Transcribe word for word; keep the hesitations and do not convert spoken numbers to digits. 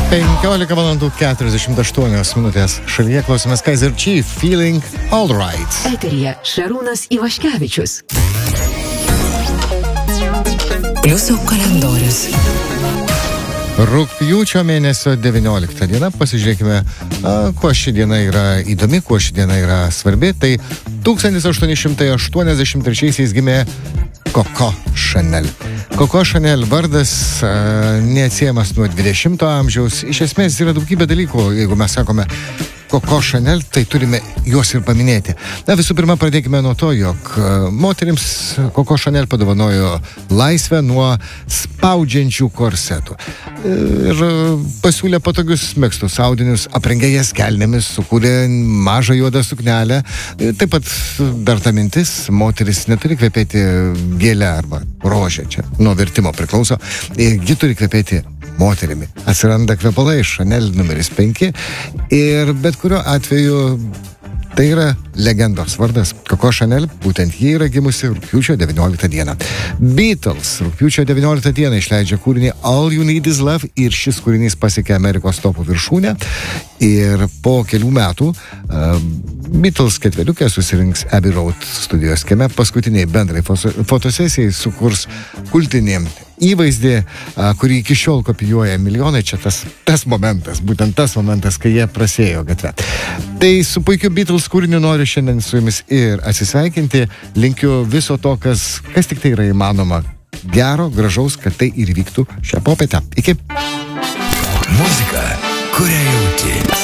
penkiolika valandų keturiasdešimt aštuonios minutės. Šalyje klausomės Kaiser Chief, Feeling Alright. Eteryje Šarūnas Ivaškevičius. Pliuso kalendorius. Rugpjūčio mėnesio devyniolikta diena. Pasižiūrėkime, a, kuo ši diena yra įdomi, kuo ši diena yra svarbi. Tai tūkstantis aštuoni šimtai aštuoniasdešimt trečiaisiais gimė Coco Chanel. Coco Chanel vardas a, neatsiejamas nuo dvidešimto amžiaus. Iš esmės yra daugybė dalykų, jeigu mes sakome Coco Chanel, tai turime juos ir paminėti. Na, visų pirma, pradėkime nuo to, jog moterims Coco Chanel padovanojo laisvę nuo spaudžiančių korsetų. Ir pasiūlė patogius megztus audinius, aprengė jas kelnėmis, sukūrė mažą juodą suknelę. Taip pat dar ta mintis, moteris neturi kvepėti gėlę arba rožę, čia nuo vertimo priklauso. Ji turi kvepėti moterimi. Atsiranda kvepalai Chanel numeris penki ir bet kuriuo atveju tai yra legendos vardas. Coco Chanel, būtent ji yra gimusi rugpjūčio devynioliktą dieną. Beatles rugpjūčio devynioliktą dieną išleidžia kūrinį All You Need Is Love ir šis kūrinys pasiekė Amerikos topų viršūnę. Ir po kelių metų uh, Beatles ketveriukė susirinks Abbey Road studijos kieme. Paskutiniai bendrai fotosesijai sukurs kultinį įvaizdį, a, kurį iki šiol kopijuoja milijonai. Čia tas, tas momentas, būtent tas momentas, kai jie prasėjo gatve. Tai su puikiu Beatles kūriniu noriu šiandien su jumis ir atsisveikinti. Linkiu viso to, kas, kas tik tai yra įmanoma. Gero, gražaus, kad tai ir vyktų šią popietę. Iki. Muzika, kurią jauti.